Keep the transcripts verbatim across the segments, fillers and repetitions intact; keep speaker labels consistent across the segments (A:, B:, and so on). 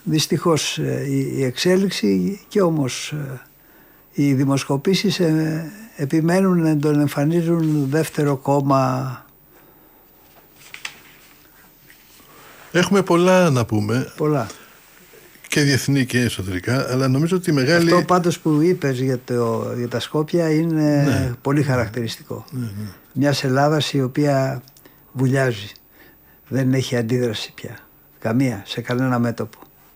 A: Δυστυχώς η εξέλιξη και όμως οι δημοσκοπήσεις επιμένουν να τον εμφανίζουν δεύτερο κόμμα.
B: Έχουμε πολλά να πούμε.
A: Πολλά.
B: Και διεθνή και εσωτερικά, αλλά νομίζω ότι η μεγάλη...
A: Αυτό πάντως που είπες για, το, για τα Σκόπια είναι ναι. πολύ χαρακτηριστικό. Ναι, ναι. Μιας Ελλάδας η οποία βουλιάζει. Δεν έχει αντίδραση πια. Καμία, σε κανένα μέτωπο.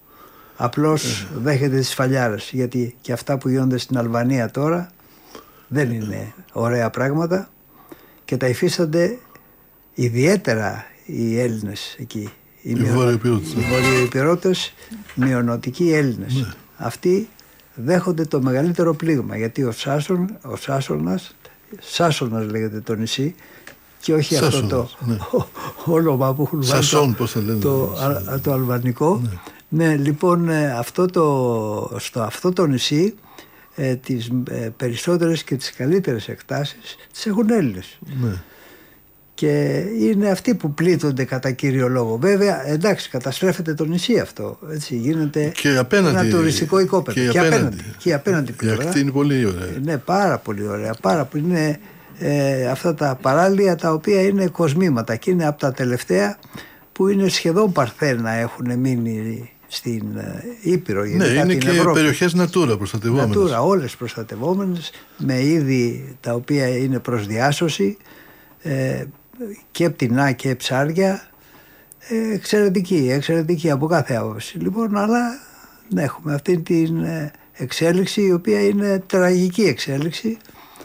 A: Απλώς ναι. δέχεται τις φαλιάρες. Γιατί και αυτά που γίνονται στην Αλβανία τώρα δεν είναι ωραία πράγματα και τα υφίστανται ιδιαίτερα οι Έλληνες εκεί. Οι,
B: οι
A: βορειοϊπηρώτες, μειονοτικοί Έλληνες. Ναι. Αυτοί δέχονται το μεγαλύτερο πλήγμα, γιατί ο, Σάσον, ο Σάσονας, Σάσονας λέγεται το νησί, και όχι Σάσονας, αυτό το ναι. όνομα που έχουν βάλει
B: Σασόν,
A: το,
B: πώς θα λένε,
A: το, α, το αλβανικό. Ναι, ναι λοιπόν αυτό το, στο αυτό το νησί ε, τις ε, περισσότερες και τις καλύτερες εκτάσεις τις έχουν Έλληνες. Ναι. Και είναι αυτοί που πλήττονται κατά κύριο λόγο. Βέβαια, εντάξει, καταστρέφεται το νησί αυτό. Έτσι, γίνεται
B: και απέναντι,
A: ένα τουριστικό οικόπεδο.
B: Και,
A: και
B: απέναντι.
A: απέναντι. Και απέναντι πλευρά.
B: Η ακτή είναι πολύ ωραία.
A: Ναι, πάρα πολύ ωραία. Πάρα πολύ. Είναι ε, αυτά τα παράλια τα οποία είναι κοσμήματα και είναι από τα τελευταία που είναι σχεδόν παρθένα, έχουν μείνει στην Ήπειρο.
B: Ναι, είναι και
A: Ευρώπη.
B: Περιοχές Natura προστατευόμενες.
A: Natura, όλες προστατευόμενες, με είδη τα οποία είναι προς διάσωση. Ε, και πτηνά και ψάρια, ε, εξαιρετική, εξαιρετική από κάθε άποψη. Λοιπόν, αλλά ναι, έχουμε αυτή την εξέλιξη η οποία είναι τραγική εξέλιξη,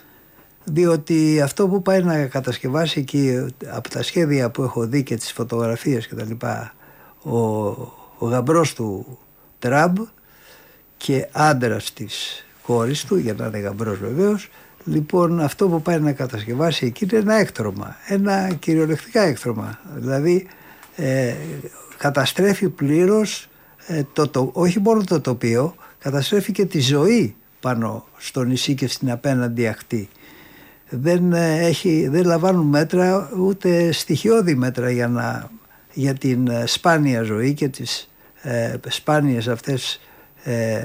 A: διότι αυτό που πάει να κατασκευάσει εκεί από τα σχέδια που έχω δει και τις φωτογραφίες και τα λοιπά, ο, ο γαμπρός του Τραμπ και άντρας της κόρης του, για να είναι γαμπρός βεβαίως. Λοιπόν, αυτό που πάει να κατασκευάσει εκεί είναι ένα έκτρωμα, ένα κυριολεκτικά έκτρωμα. Δηλαδή ε, καταστρέφει πλήρως ε, το, το, όχι μόνο το τοπίο, καταστρέφει και τη ζωή πάνω στο νησί και στην απέναντι ακτή. Δεν, ε, έχει, δεν λαμβάνουν μέτρα, ούτε στοιχειώδη μέτρα για, να, για την ε, σπάνια ζωή και τις ε, σπάνιες αυτές ε,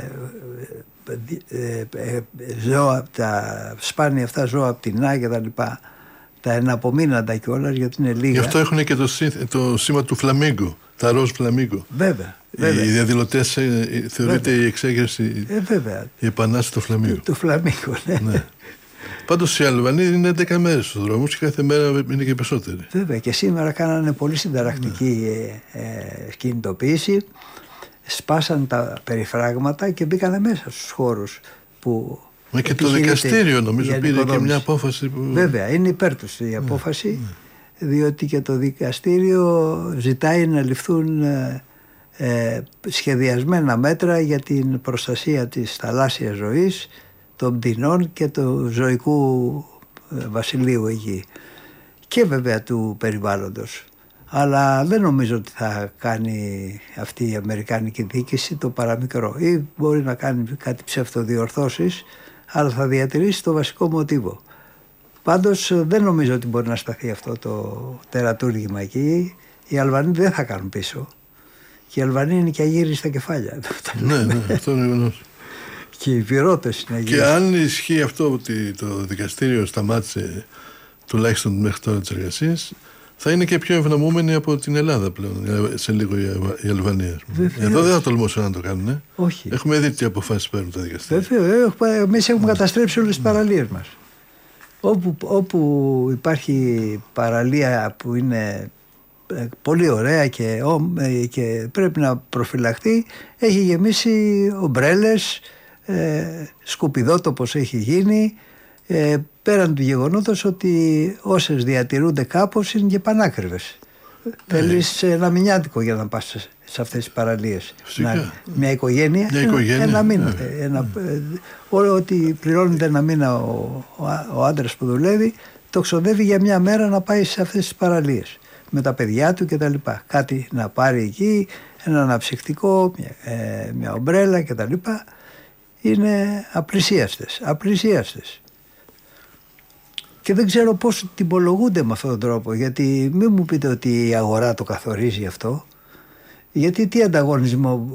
A: ζώα, τα σπάνια αυτά ζώα, πτηνά και τα λοιπά, τα εναπομείναντα κιόλας, γιατί είναι λίγα.
B: Γι' αυτό έχουν και το, το σήμα του φλαμίγκο, τα ροζ φλαμίγκο.
A: Βέβαια, βέβαια.
B: Οι διαδηλωτές θεωρείται η εξέγερση,
A: ε, βέβαια.
B: η επανάσταση του φλαμίγκου.
A: Του φλαμίγκου, ναι. ναι.
B: Πάντως οι Αλβανοί είναι έντεκα μέρες στους δρόμους και κάθε μέρα είναι και περισσότεροι.
A: Βέβαια, και σήμερα κάνανε πολύ συνταρακτική ναι. ε, ε, κινητοποίηση. Σπάσαν τα περιφράγματα και μπήκαν μέσα στους χώρους που.
B: Μα και το δικαστήριο νομίζω πήρε και μια απόφαση που...
A: Βέβαια, είναι υπέρ τους η απόφαση, ναι, ναι. διότι και το δικαστήριο ζητάει να ληφθούν ε, ε, σχεδιασμένα μέτρα για την προστασία της θαλάσσιας ζωής, των πτηνών και του ζωικού ε, βασιλείου εκεί και βέβαια του περιβάλλοντος. Αλλά δεν νομίζω ότι θα κάνει αυτή η αμερικάνικη διοίκηση το παραμικρό, ή μπορεί να κάνει κάτι ψευτοδιορθώσεις, αλλά θα διατηρήσει το βασικό μοτίβο. Πάντως δεν νομίζω ότι μπορεί να σταθεί αυτό το τερατούργημα εκεί. Οι Αλβανοί δεν θα κάνουν πίσω και οι Αλβανοί είναι και αγίροι στα κεφάλια.
B: Ναι, ναι, αυτό είναι γεγονός.
A: Και οι πυρώτες είναι αγίροι.
B: Και αν ισχύει αυτό ότι το δικαστήριο σταμάτησε τουλάχιστον μέχρι τώρα τις εργασίες, θα είναι και πιο ευνομούμενοι από την Ελλάδα πλέον, σε λίγο η Αλβανία. Βεβαίως. Εδώ δεν θα τολμούσαν να το κάνουν. Ε?
A: Όχι.
B: Έχουμε δει τι αποφάσεις παίρνουν τα δικαστήρια.
A: Βεβαίως. Εμείς έχουμε καταστρέψει όλες τις παραλίες μας. Όπου, όπου υπάρχει παραλία που είναι πολύ ωραία και, και πρέπει να προφυλαχθεί, έχει γεμίσει ομπρέλες, ε, σκουπιδότοπος έχει γίνει, ε, πέραν του γεγονότος ότι όσες διατηρούνται κάπως είναι και πανάκριβες. Θέλεις ένα μηνιάτικο για να πας σε αυτές τις παραλίες. Να, μια οικογένεια,
B: μια οικογένεια
A: ένα μήνα. Yeah. Ένα, όλο ότι πληρώνεται ένα μήνα ο, ο, ο άντρας που δουλεύει, το ξοδεύει για μια μέρα να πάει σε αυτές τις παραλίες με τα παιδιά του κτλ. Κάτι να πάρει εκεί, ένα αναψυκτικό, μια, ε, μια ομπρέλα κτλ. Είναι απλησίαστες, απλησίαστες. Και δεν ξέρω πώς τυπολογούνται με αυτόν τον τρόπο, γιατί μην μου πείτε ότι η αγορά το καθορίζει αυτό. Γιατί τι ανταγωνισμό